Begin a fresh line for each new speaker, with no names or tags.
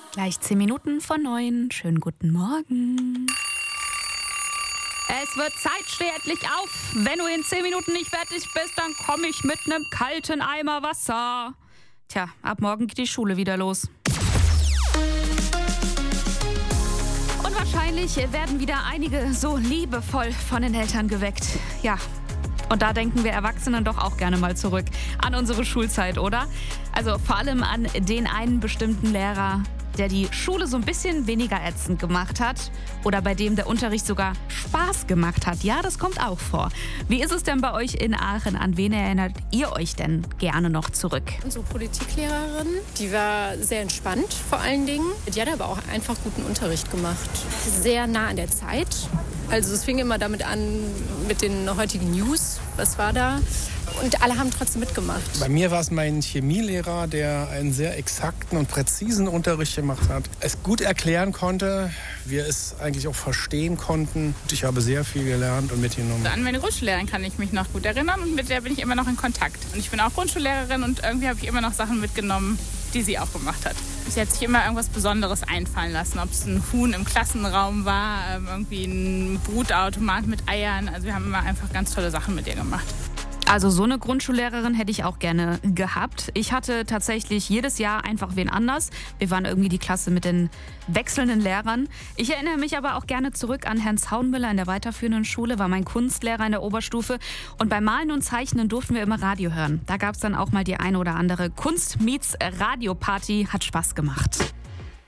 Gleich 10 Minuten vor 9. Schönen guten Morgen. Es wird Zeit, steh endlich auf. Wenn du in 10 Minuten nicht fertig bist, dann komme ich mit einem kalten Eimer Wasser. Tja, ab morgen geht die Schule wieder los. Und wahrscheinlich werden wieder einige so liebevoll von den Eltern geweckt. Ja, und da denken wir Erwachsenen doch auch gerne mal zurück an unsere Schulzeit, oder? Also vor allem an den einen bestimmten Lehrer, der die Schule so ein bisschen weniger ätzend gemacht hat oder bei dem der Unterricht sogar Spaß gemacht hat. Ja, das kommt auch vor. Wie ist es denn bei euch in Aachen? An wen erinnert ihr euch denn gerne noch zurück?
Unsere Politiklehrerin, die war sehr entspannt vor allen Dingen. Die hat aber auch einfach guten Unterricht gemacht. Sehr nah an der Zeit. Also es fing immer damit an mit den heutigen News. Was war da? Und alle haben trotzdem mitgemacht.
Bei mir war es mein Chemielehrer, der einen sehr exakten und präzisen Unterricht gemacht hat. Es gut erklären konnte, wir es eigentlich auch verstehen konnten. Ich habe sehr viel gelernt und mitgenommen.
An meine Grundschullehrerin kann ich mich noch gut erinnern und mit der bin ich immer noch in Kontakt. Und ich bin auch Grundschullehrerin und irgendwie habe ich immer noch Sachen mitgenommen, die sie auch gemacht hat. Sie hat sich immer irgendwas Besonderes einfallen lassen, ob es ein Huhn im Klassenraum war, irgendwie ein Brutautomat mit Eiern. Also wir haben immer einfach ganz tolle Sachen mit ihr gemacht.
Also so eine Grundschullehrerin hätte ich auch gerne gehabt. Ich hatte tatsächlich jedes Jahr einfach wen anders. Wir waren irgendwie die Klasse mit den wechselnden Lehrern. Ich erinnere mich aber auch gerne zurück an Herrn Zaunmüller in der weiterführenden Schule, war mein Kunstlehrer in der Oberstufe. Und beim Malen und Zeichnen durften wir immer Radio hören. Da gab es dann auch mal die eine oder andere Kunst-Meets-Radio-Party. Hat Spaß gemacht.